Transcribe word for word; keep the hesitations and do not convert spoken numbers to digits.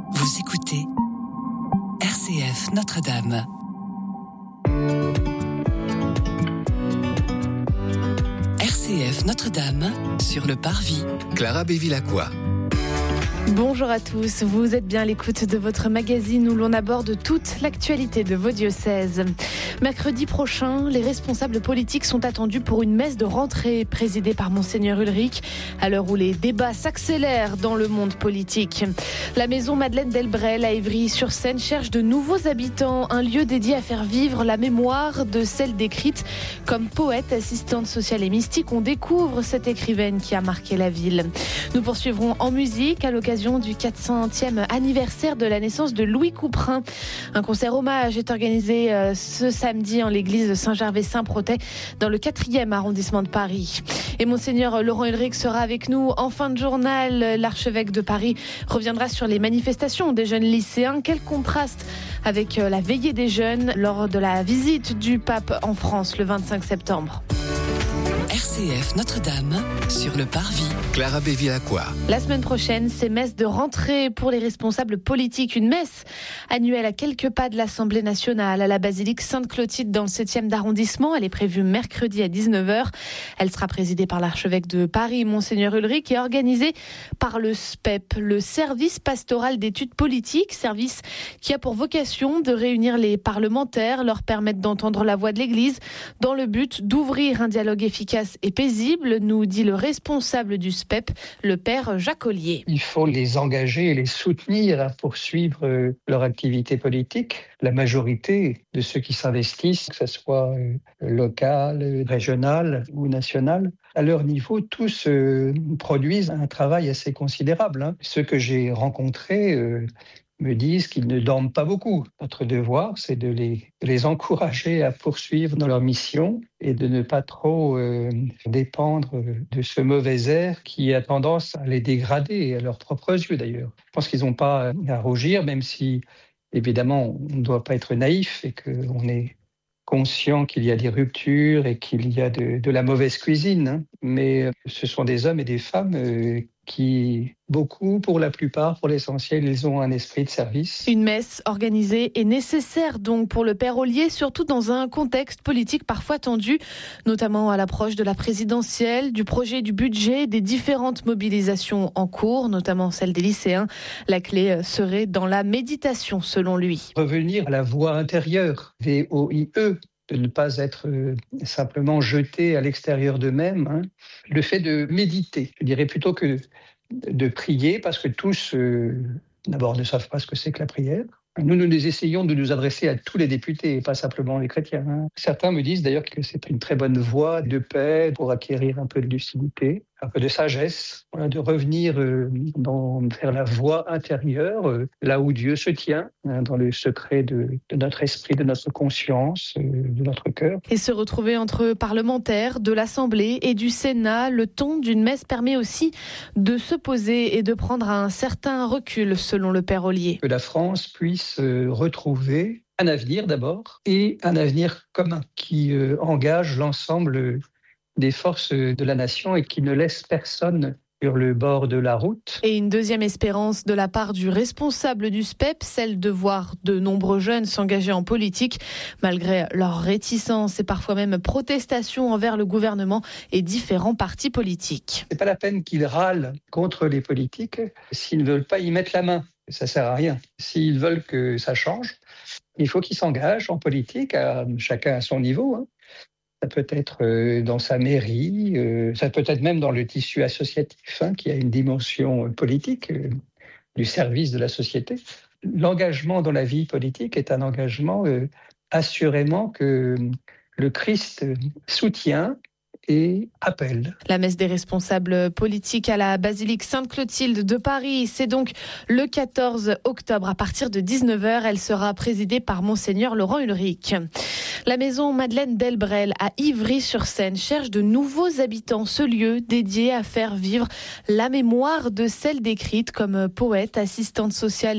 Vous écoutez R C F Notre-Dame. R C F Notre-Dame sur le Parvis. Clara Bévilacqua. Bonjour à tous, vous êtes bien à l'écoute de votre magazine où l'on aborde toute l'actualité de vos diocèses. Mercredi prochain, les responsables politiques sont attendus pour une messe de rentrée présidée par Monseigneur Ulrich, à l'heure où les débats s'accélèrent dans le monde politique. La maison Madeleine Delbrel à Ivry-sur-Seine cherche de nouveaux habitants, un lieu dédié à faire vivre la mémoire de celle décrite comme poète, assistante sociale et mystique. On découvre cette écrivaine qui a marqué la ville. Nous poursuivrons en musique à l'occasion du quatre centième anniversaire de la naissance de Louis Couperin. Un concert hommage est organisé euh, ce samedi en l'église Saint-Gervais-Saint-Protais dans le quatrième arrondissement de Paris. Et Monseigneur Laurent Ulrich sera avec nous en fin de journal. L'archevêque de Paris reviendra sur les manifestations des jeunes lycéens. Quel contraste avec la veillée des jeunes lors de la visite du pape en France le vingt-cinq septembre. R C F Notre-Dame sur le Parvis. Clara Bévilacqua. La semaine prochaine, c'est messe de rentrée pour les responsables politiques. Une messe annuelle à quelques pas de l'Assemblée nationale, à la basilique Sainte-Clotilde dans le septième arrondissement. Elle est prévue mercredi à dix-neuf heures. Elle sera présidée par l'archevêque de Paris, Monseigneur Ulrich, et organisée par le S P E P, le service pastoral d'études politiques, service qui a pour vocation de réunir les parlementaires, leur permettre d'entendre la voix de l'Église dans le but d'ouvrir un dialogue efficace et paisible, nous dit le responsable du S P E P, le père Jacques Ollier. Il faut les engager et les soutenir à poursuivre leur activité politique. La majorité de ceux qui s'investissent, que ce soit local, régional ou national, à leur niveau, tous euh, produisent un travail assez considérable. Hein. Ceux que j'ai rencontrés euh, me disent qu'ils ne dorment pas beaucoup. Notre devoir, c'est de les, de les encourager à poursuivre dans leur mission et de ne pas trop euh, dépendre de ce mauvais air qui a tendance à les dégrader, à leurs propres yeux d'ailleurs. Je pense qu'ils n'ont pas à rougir, même si, évidemment, on ne doit pas être naïf et qu'on est conscient qu'il y a des ruptures et qu'il y a de, de la mauvaise cuisine. Hein. Mais ce sont des hommes et des femmes euh, qui, beaucoup, pour la plupart, pour l'essentiel, ils ont un esprit de service. Une messe organisée est nécessaire donc pour le père Ollier, surtout dans un contexte politique parfois tendu, notamment à l'approche de la présidentielle, du projet du budget, des différentes mobilisations en cours, notamment celle des lycéens. La clé serait dans la méditation, selon lui. Revenir à la voix intérieure, V O I E, de ne pas être euh, simplement jeté à l'extérieur d'eux-mêmes. Hein. Le fait de méditer, je dirais plutôt que de prier, parce que tous, euh, d'abord, ne savent pas ce que c'est que la prière. Nous, nous essayons de nous adresser à tous les députés, et pas simplement les chrétiens. Hein. Certains me disent d'ailleurs que c'est une très bonne voie de paix pour acquérir un peu de lucidité, un peu de sagesse, voilà, de revenir euh, dans, vers la voie intérieure, euh, là où Dieu se tient, hein, dans le secret de, de notre esprit, de notre conscience, euh, de notre cœur. Et se retrouver entre parlementaires de l'Assemblée et du Sénat, le ton d'une messe permet aussi de se poser et de prendre un certain recul, selon le père Ollier. Que la France puisse euh, retrouver un avenir d'abord, et un avenir commun qui euh, engage l'ensemble des forces de la nation et qui ne laisse personne sur le bord de la route. Et une deuxième espérance de la part du responsable du S P E P, celle de voir de nombreux jeunes s'engager en politique, malgré leur réticence et parfois même protestation envers le gouvernement et différents partis politiques. C'est pas la peine qu'ils râlent contre les politiques s'ils ne veulent pas y mettre la main. Ça sert à rien. S'ils veulent que ça change, il faut qu'ils s'engagent en politique, à, chacun à son niveau. Hein. Ça peut être euh, dans sa mairie, euh, ça peut être même dans le tissu associatif, hein, qui a une dimension euh, politique, euh, du service de la société. L'engagement dans la vie politique est un engagement euh, assurément que le Christ soutient et appelle. La messe des responsables politiques à la basilique Sainte-Clotilde de Paris, c'est donc le quatorze octobre à partir de dix-neuf heures. Elle sera présidée par Monseigneur Laurent Ulrich. La maison Madeleine Delbrel à Ivry-sur-Seine cherche de nouveaux habitants. Ce lieu dédié à faire vivre la mémoire de celle décrite comme poète, assistante sociale